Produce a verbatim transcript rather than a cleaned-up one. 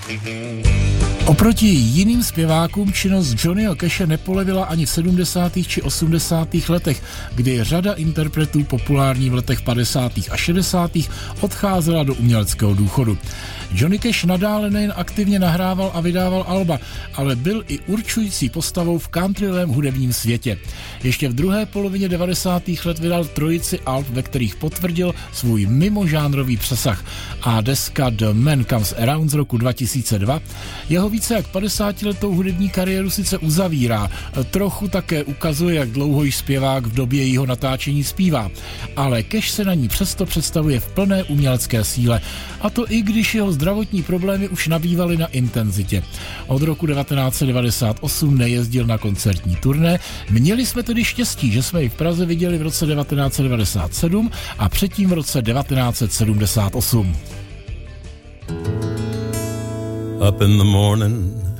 Oproti jiným zpěvákům činnost Johnnyho Cashe nepolevila ani v sedmdesátých či osmdesátých letech, kdy řada interpretů populární v letech padesátých a šedesátých odcházela do uměleckého důchodu. Johnny Cash nadále nejen aktivně nahrával a vydával alba, ale byl i určující postavou v countryovém hudebním světě. Ještě v druhé polovině devadesátých let vydal trojici alb, ve kterých potvrdil svůj mimožánrový přesah, a deska The Man Comes Around z roku dva tisíce dva jeho více jak padesátiletou hudební kariéru sice uzavírá, trochu také ukazuje, jak dlouho již zpěvák v době jejího natáčení zpívá, ale Cash se na ní přesto představuje v plné umělecké síle, a to i když jeho zdravotní problémy už nabývaly na intenzitě. Od roku devatenáct set devadesát osm nejezdil na koncertní turné, měli jsme tedy štěstí, že jsme ji v Praze viděli v roce devatenáct set devadesát sedm a předtím v roce devatenáct set sedmdesát osm. Up in the morning,